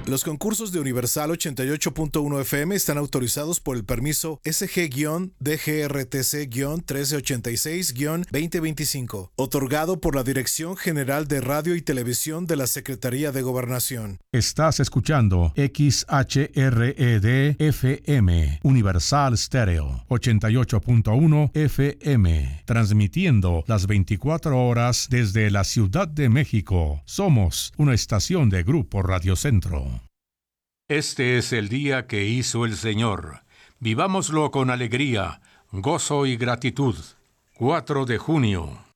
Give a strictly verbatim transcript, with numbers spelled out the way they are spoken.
Los concursos de Universal ochenta y ocho punto uno F M están autorizados por el permiso S G D G R T C trece ochenta y seis veinte veinticinco, otorgado por la Dirección General de Radio y Televisión de la Secretaría de Gobernación. Estás escuchando X H R E D F M, Universal Stereo, ochenta y ocho punto uno F M, transmitiendo las veinticuatro horas desde la Ciudad de México. Somos una estación de Grupo Radio Centro. Este es el día que hizo el Señor. Vivámoslo con alegría, gozo y gratitud. cuatro de junio.